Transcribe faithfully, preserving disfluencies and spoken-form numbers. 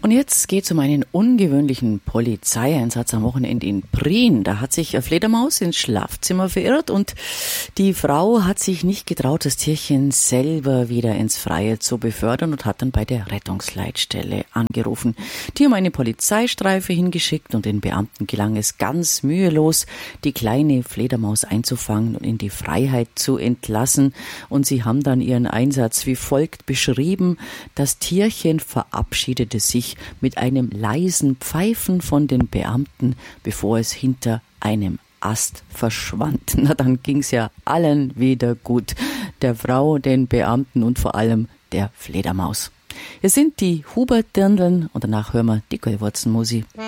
Und jetzt geht es um einen ungewöhnlichen Polizeieinsatz am Wochenende in Prien. Da hat sich eine Fledermaus ins Schlafzimmer verirrt und die Frau hat sich nicht getraut, das Tierchen selber wieder ins Freie zu befördern und hat dann bei der Rettungsleitstelle angerufen. Die haben eine Polizeistreife hingeschickt und den Beamten gelang es ganz mühelos, die kleine Fledermaus einzufangen und in die Freiheit zu entlassen. Und sie haben dann ihren Einsatz wie folgt beschrieben: Das Tierchen verabschiedete sich mit einem leisen Pfeifen von den Beamten, bevor es hinter einem Ast verschwand. Na, dann ging's ja allen wieder gut. Der Frau, den Beamten und vor allem der Fledermaus. Es sind die Hubert-Dirndln und danach hören wir die Quellwurzenmusik.